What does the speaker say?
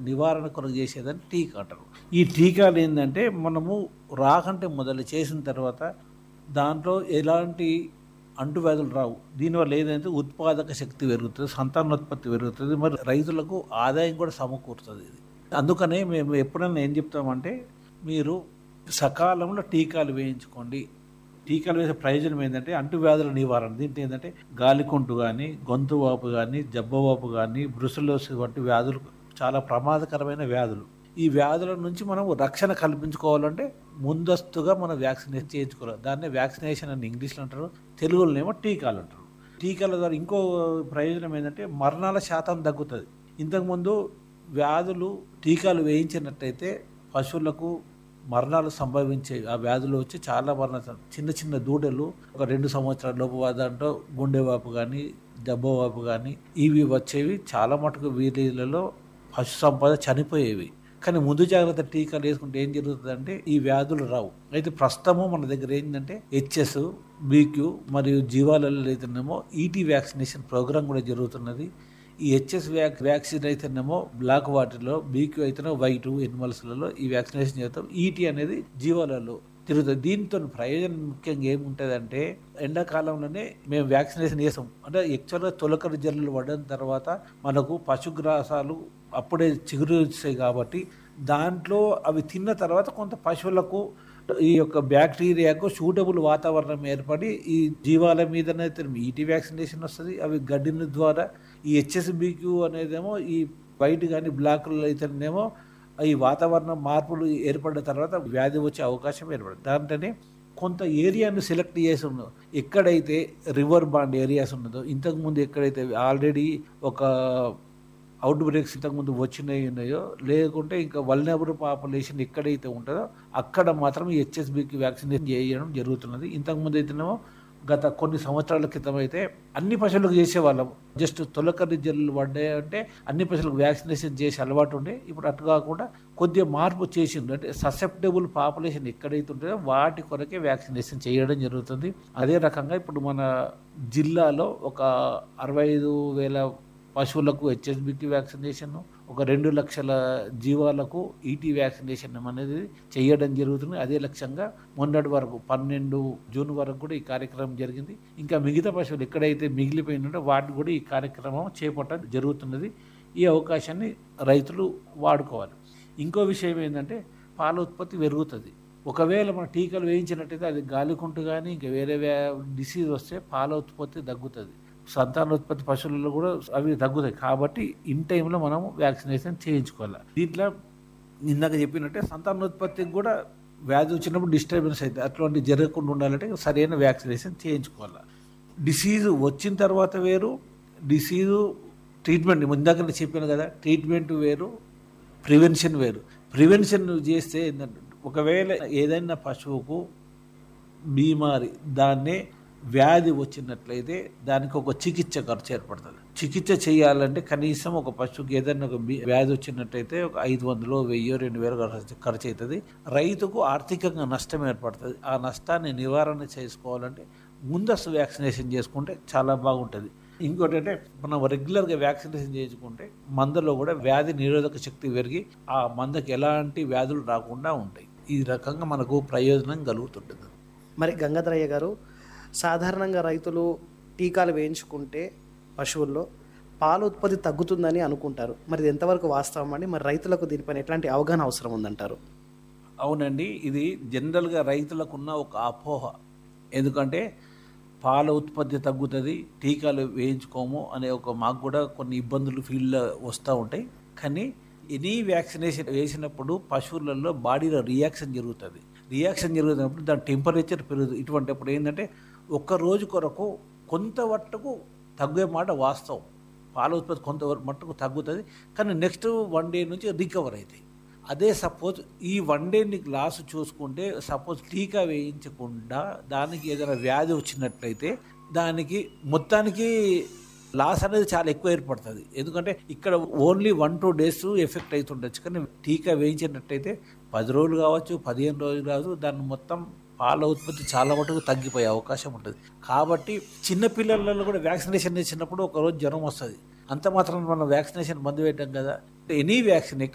నివారణ కొరకు చేసేదని టీకా అంటారు. ఈ టీకాలు ఏంటంటే మనము రాకంటే మొదలు చేసిన తర్వాత దాంట్లో ఎలాంటి అంటువ్యాధులు రావు. దీనివల్ల ఏదంటే ఉత్పాదక శక్తి పెరుగుతుంది, సంతానోత్పత్తి పెరుగుతుంది, మరి రైతులకు ఆదాయం కూడా సమకూరుతుంది. ఇది అందుకనే మేము ఎప్పుడైనా ఏం చెప్తామంటే మీరు సకాలంలో టీకాలు వేయించుకోండి. టీకాలు వేసే ప్రయోజనం ఏంటంటే అంటువ్యాధుల నివారణ. దీంట్లో ఏంటంటే గాలికుంటు కానీ, గొంతు వాపు కానీ, జబ్బవాపు కానీ, బ్రుసెల్లోసిస్ వంటి వ్యాధులు చాలా ప్రమాదకరమైన వ్యాధులు. ఈ వ్యాధుల నుంచి మనం రక్షణ కల్పించుకోవాలంటే ముందస్తుగా మనం వ్యాక్సినేషన్ చేయించుకోవాలి. దాన్నే వ్యాక్సినేషన్ అని ఇంగ్లీష్లో అంటారు, తెలుగులోనేమో టీకాలు అంటారు. టీకాల ద్వారా ఇంకో ప్రయోజనం ఏంటంటే మరణాల శాతం తగ్గుతుంది. ఇంతకుముందు వ్యాధులు టీకాలు వేయించినట్టయితే పశువులకు మరణాలు సంభవించేవి. ఆ వ్యాధులు వచ్చి చాలా మరణాలు, చిన్న చిన్న దూడలు ఒక 2 సంవత్సరాల లోపు దాంట్లో గుండెవాపు కానీ, జబ్బవాపు కానీ ఇవి వచ్చేవి. చాలా మటుకు వీళ్ళలో పశు సంపద చనిపోయేవి. కానీ ముందు జాగ్రత్త టీకాలు వేసుకుంటే ఏం జరుగుతుందంటే ఈ వ్యాధులు రావు. అయితే ప్రస్తుతము మన దగ్గర ఏంటంటే హెచ్ఎస్, బీక్యూ మరియు జీవాలలో అయితేనేమో ఈటీ వ్యాక్సినేషన్ ప్రోగ్రామ్ కూడా జరుగుతున్నది. ఈ హెచ్ఎస్ వ్యాక్సిన్ అయితేనేమో బ్లాక్ వాటర్లో, బీక్యూ అయితేనే వైట్ ఎనిమల్స్లలో ఈ వ్యాక్సినేషన్ చేస్తాం. ఈటీ అనేది జీవాలలో తిరుగుతుంది. దీంతో ప్రయోజనం ముఖ్యంగా ఏముంటుందంటే ఎండాకాలంలోనే మేము వ్యాక్సినేషన్ చేస్తాం. అంటే యాక్చువల్గా తొలకరి జల్లులు పడిన తర్వాత మనకు పశుగ్రాసాలు అప్పుడే చిగురు వస్తాయి కాబట్టి దాంట్లో అవి తిన్న తర్వాత కొంత పశువులకు ఈ యొక్క బ్యాక్టీరియాకు సూటబుల్ వాతావరణం ఏర్పడి ఈ జీవాల మీదనైతే ఈటీ వ్యాక్సినేషన్ వస్తుంది. అవి గడ్డిన ద్వారా ఈ హెచ్ఎస్బిక్యూ అనేదేమో ఈ వైట్ కానీ బ్లాక్లో అయితేనేమో ఈ వాతావరణ మార్పులు ఏర్పడిన తర్వాత వ్యాధి వచ్చే అవకాశం ఏర్పడుతుంది. దాంట్లోనే కొంత ఏరియాను సెలెక్ట్ చేసి ఉన్నదో, ఎక్కడైతే రివర్ బాండ్ ఏరియాస్ ఉన్నదో, ఇంతకుముందు ఎక్కడైతే ఆల్రెడీ ఒక అవుట్ బ్రేక్స్ ఇంతకుముందు వచ్చినాయి ఉన్నాయో, లేకుంటే ఇంకా వల్నరబుల్ పాపులేషన్ ఎక్కడైతే ఉంటుందో అక్కడ మాత్రం ఈ హెచ్ఎస్బికి వ్యాక్సినేషన్ చేయడం జరుగుతున్నది. ఇంతకుముందు అయితేనేమో గత కొన్ని సంవత్సరాల క్రితం అయితే అన్ని పశువులకు చేసేవాళ్ళం. జస్ట్ తొలకరి జల్లులు పడ్డాయంటే అన్ని పశువులకు వ్యాక్సినేషన్ చేసే అలవాటు ఉండే. ఇప్పుడు అటు కాకుండా కొద్దిగా మార్పు చేసిండు. అంటే ససెప్టబుల్ పాపులేషన్ ఎక్కడైతే ఉంటుందో వాటి కొరకే వ్యాక్సినేషన్ చేయడం జరుగుతుంది. అదే రకంగా ఇప్పుడు మన జిల్లాలో ఒక 65,000 పశువులకు హెచ్ఎస్బికి వ్యాక్సినేషన్, ఒక 2 లక్షల జీవాలకు ఈటీ వ్యాక్సినేషన్ అనేది చేయడం జరుగుతుంది. అదే లక్ష్యంగా మొన్నటి వరకు 12 జూన్ వరకు కూడా ఈ కార్యక్రమం జరిగింది. ఇంకా మిగతా పశువులు ఎక్కడైతే మిగిలిపోయినో వాటిని కూడా ఈ కార్యక్రమం చేపట్టడం జరుగుతున్నది. ఈ అవకాశాన్ని రైతులు వాడుకోవాలి. ఇంకో విషయం ఏంటంటే పాల ఉత్పత్తి పెరుగుతుంది. ఒకవేళ మన టీకాలు వేయించినట్టయితే అది గాలికుంటు కానీ ఇంకా వేరే డిసీజ్ వస్తే పాల ఉత్పత్తి తగ్గుతుంది. సంతానోత్పత్తి పశువులలో కూడా అవి తగ్గుతాయి. కాబట్టి ఇన్ టైంలో మనం వ్యాక్సినేషన్ చేయించుకోవాలి. దీంట్లో ఇందాక చెప్పినట్టే సంతానోత్పత్తికి కూడా వ్యాధి వచ్చినప్పుడు డిస్టర్బెన్స్ అవుతుంది. అట్లాంటి జరగకుండా ఉండాలంటే సరైన వ్యాక్సినేషన్ చేయించుకోవాలి. డిసీజు వచ్చిన తర్వాత వేరు, డిసీజు ట్రీట్మెంట్ ఇందాక చెప్పాను కదా, ట్రీట్మెంట్ వేరు, ప్రివెన్షన్ వేరు. ప్రివెన్షన్ చేస్తే ఏంటంటే ఒకవేళ ఏదైనా పశువుకు బీమారి దాన్నే వ్యాధి వచ్చినట్లయితే దానికి ఒక చికిత్స ఖర్చు ఏర్పడుతుంది. చికిత్స చేయాలంటే కనీసం ఒక పశువుకి ఏదైనా ఒక వ్యాధి వచ్చినట్టయితే ఒక 500, 1000, 2000 ఖర్చు అవుతుంది. రైతుకు ఆర్థికంగా నష్టం ఏర్పడుతుంది. ఆ నష్టాన్ని నివారణ చేసుకోవాలంటే ముందస్తు వ్యాక్సినేషన్ చేసుకుంటే చాలా బాగుంటుంది. ఇంకోటి అంటే మనం రెగ్యులర్గా వ్యాక్సినేషన్ చేసుకుంటే మందలో కూడా వ్యాధి నిరోధక శక్తి పెరిగి ఆ మందకి ఎలాంటి వ్యాధులు రాకుండా ఉంటాయి. ఈ రకంగా మనకు ప్రయోజనం కలుగుతుంటుంది. మరి గంగాధరయ్య గారు, సాధారణంగా రైతులు టీకాలు వేయించుకుంటే పశువుల్లో పాల ఉత్పత్తి తగ్గుతుందని అనుకుంటారు. మరి ఇది ఎంతవరకు వాస్తవం అండి? మరి రైతులకు దీనిపైన ఎట్లాంటి అవగాహన అవసరం ఉందంటారు? అవునండి, ఇది జనరల్గా రైతులకు ఉన్న ఒక అపోహ. ఎందుకంటే పాల ఉత్పత్తి తగ్గుతుంది, టీకాలు వేయించుకోము అనే మాకు కూడా కొన్ని ఇబ్బందులు ఫీల్డ్లో వస్తూ ఉంటాయి. కానీ ఎనీ వ్యాక్సినేషన్ వేసినప్పుడు పశువులలో బాడీలో రియాక్షన్ జరుగుతున్నప్పుడు దాని టెంపరేచర్ పెరుగుతుంది. ఇటువంటిప్పుడు ఏంటంటే ఒక్క రోజు కొరకు కొంత మట్టుకు తగ్గే మాట వాస్తవం. పాల ఉత్పత్తి కొంత మట్టుకు తగ్గుతుంది, కానీ నెక్స్ట్ 1 డే నుంచి రికవర్ అవుతాయి. అదే సపోజ్ ఈ 1 డే నీకు లాస్ చూసుకుంటే, సపోజ్ టీకా వేయించకుండా దానికి ఏదైనా వ్యాధి వచ్చినట్లయితే దానికి మొత్తానికి లాస్ అనేది చాలా ఎక్కువ ఏర్పడుతుంది. ఎందుకంటే ఇక్కడ ఓన్లీ 1-2 డేస్ ఎఫెక్ట్ అవుతుండొచ్చు, కానీ టీకా వేయించినట్టయితే 10 రోజులు కావచ్చు, 15 రోజులు కావచ్చు, దాన్ని మొత్తం పాల ఉత్పత్తి చాలా మటుకు తగ్గిపోయే అవకాశం ఉంటుంది. కాబట్టి చిన్నపిల్లలలో కూడా వ్యాక్సినేషన్ చేసినప్పుడు ఒకరోజు జ్వరం వస్తుంది, అంత మాత్రం మనం వ్యాక్సినేషన్ బంద్ పెట్టాం కదా. Any vaccine